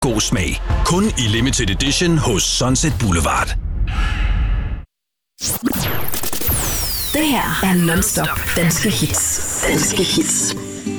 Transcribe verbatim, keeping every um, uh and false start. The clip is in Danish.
God smag. Kun i limited edition hos Sunset Boulevard. Det her er non-stop danske hits. Danske hits.